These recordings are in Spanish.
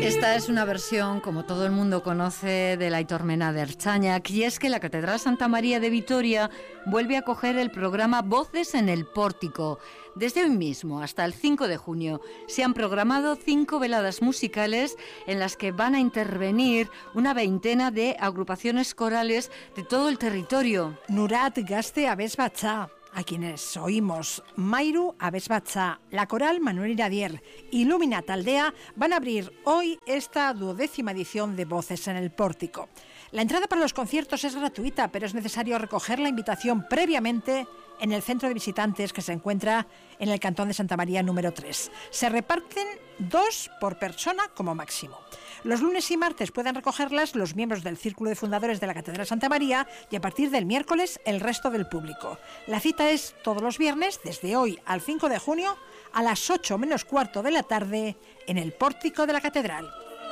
Esta es una versión, como todo el mundo conoce, de la Aitor Mena de Ertzañak, y es que la Catedral Santa María de Vitoria vuelve a acoger el programa Voces en el Pórtico. Desde hoy mismo hasta el 5 de junio se han programado 5 veladas musicales en las que van a intervenir una veintena de agrupaciones corales de todo el territorio. Nurat Gazte Abesbatza, a quienes oímos Mairu Abesbatza, la coral Manuel Iradier y Lumina Taldea van a abrir hoy esta 12ª edición de Voces en el Pórtico. La entrada para los conciertos es gratuita, pero es necesario recoger la invitación previamente en el centro de visitantes que se encuentra en el Cantón de Santa María número 3. Se reparten 2 por persona como máximo. Los lunes y martes pueden recogerlas los miembros del Círculo de Fundadores de la Catedral Santa María y a partir del miércoles el resto del público. La cita es todos los viernes desde hoy al 5 de junio a las 8 menos cuarto de la tarde en el pórtico de la Catedral.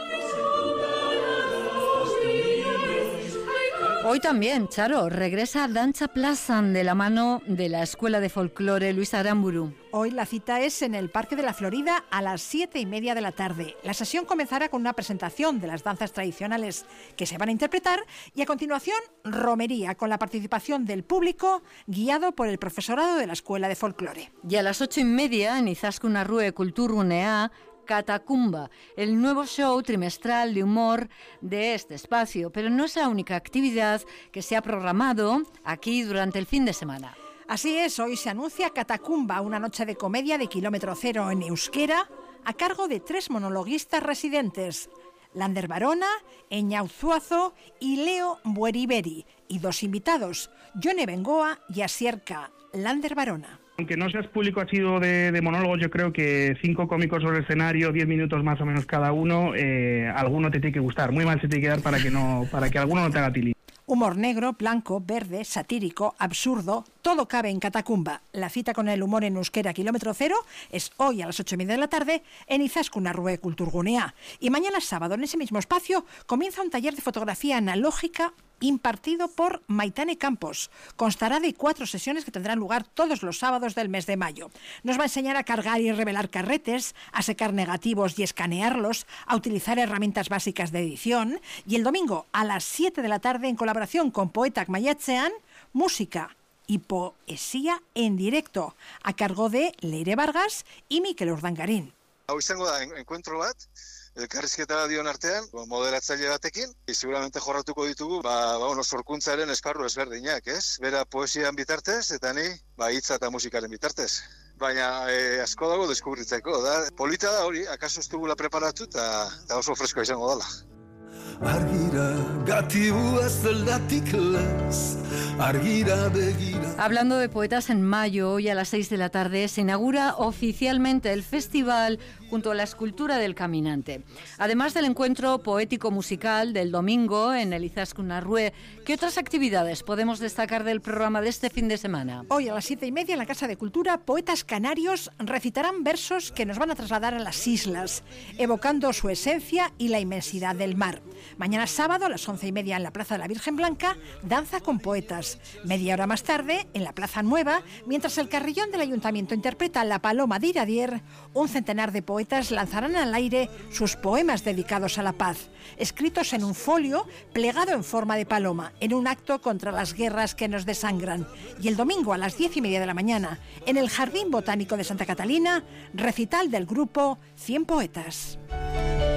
Hoy también, Charo, regresa Danza Plazan de la mano de la Escuela de Folclore Luis Aramburu. Hoy la cita es en el Parque de la Florida a las 7:30 de la tarde. La sesión comenzará con una presentación de las danzas tradicionales que se van a interpretar y a continuación romería con la participación del público guiado por el profesorado de la Escuela de Folclore. Y a las 8:30 en Izaskun Arrue Kulturgunea, Catacumba, el nuevo show trimestral de humor de este espacio, pero no es la única actividad que se ha programado aquí durante el fin de semana. Así es, hoy se anuncia Catacumba, una noche de comedia de kilómetro cero en euskera, a cargo de 3 monologuistas residentes, Lander Barona, Eñau Zuazo y Leo Bueriberi, y 2 invitados, Jone Bengoa y Asierka Lander Barona. Aunque no seas público asiduo de monólogos, yo creo que 5 cómicos sobre el escenario, 10 minutos más o menos cada uno, alguno te tiene que gustar. Muy mal se tiene que dar para que alguno no te haga tilín. Humor negro, blanco, verde, satírico, absurdo, todo cabe en Catacumba. La cita con el humor en euskera kilómetro cero es hoy a las 8:30 de la tarde en Izaskun Arrue Kulturgunea. Y mañana sábado, en ese mismo espacio, comienza un taller de fotografía analógica impartido por Maitane Campos. Constará de 4 sesiones que tendrán lugar todos los sábados del mes de mayo. Nos va a enseñar a cargar y revelar carretes, a secar negativos y escanearlos, a utilizar herramientas básicas de edición. Y el domingo a las 7 de la tarde, en colaboración con Poetak Maiatzean, música y poesía en directo, a cargo de Leire Vargas y Mikel Urdangarín. Hau izango da encuentro bat, elkarrizketa dion artean, moderatzaile batekin, seguramente jorratuko ditugu, sorkuntzaren esparru ezberdinak, ez? Bera poesian bitartez, eta ni, hitza eta musikaren bitartez. Baina asko dago deskubritzeko, da. Polita da hori, akaso ez dugula preparatu, eta oso freskoa izango dela. Hablando de poetas, en mayo, hoy a las 6 de la tarde, se inaugura oficialmente el festival junto a la escultura del caminante. Además del encuentro poético-musical del domingo en el Izaskun Arrue, ¿qué otras actividades podemos destacar del programa de este fin de semana? Hoy a las 7:30 en la Casa de Cultura, poetas canarios recitarán versos que nos van a trasladar a las islas, evocando su esencia y la inmensidad del mar. Mañana sábado a las 11:30 en la Plaza de la Virgen Blanca, danza con poetas. Media hora más tarde, en la Plaza Nueva, mientras el carrillón del Ayuntamiento interpreta La Paloma de Iradier, un centenar de poetas lanzarán al aire sus poemas dedicados a la paz, escritos en un folio plegado en forma de paloma, en un acto contra las guerras que nos desangran. Y el domingo a las 10:30 de la mañana, en el Jardín Botánico de Santa Catalina, recital del grupo 100 Poetas.